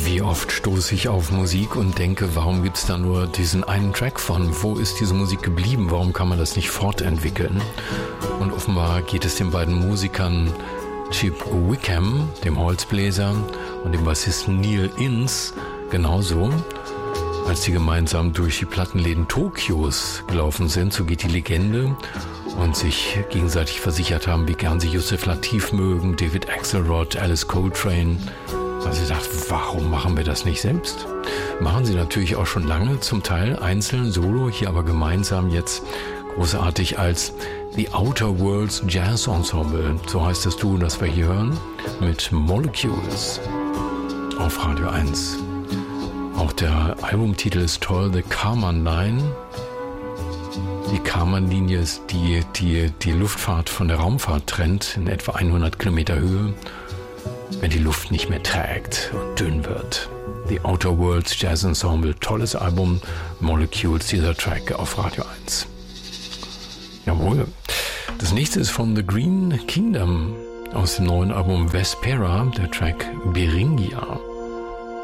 Wie oft stoße ich auf Musik und denke, warum gibt es da nur diesen einen Track von? Wo ist diese Musik geblieben? Warum kann man das nicht fortentwickeln? Und offenbar geht es den beiden Musikern Chip Wickham, dem Holzbläser, und dem Bassisten Neil Innes genauso. Als sie gemeinsam durch die Plattenläden Tokios gelaufen sind, so geht die Legende, und sich gegenseitig versichert haben, wie gern sie Yusef Lateef mögen, David Axelrod, Alice Coltrane. Also ich dachte, warum machen wir das nicht selbst? Machen sie natürlich auch schon lange, zum Teil einzeln, solo, hier aber gemeinsam jetzt großartig als The Outer Worlds Jazz Ensemble. So heißt das Duo, das wir hier hören, mit Molecules auf Radio 1. Auch der Albumtitel ist toll, The Karman Line. Die Karman-Linie ist die Luftfahrt von der Raumfahrt trennt, in etwa 100 Kilometer Höhe, wenn die Luft nicht mehr trägt und dünn wird. The Outer Worlds Jazz Ensemble, tolles Album, Molecules, dieser Track auf Radio 1. Jawohl. Das nächste ist von The Green Kingdom aus dem neuen Album Vespera, der Track Beringia.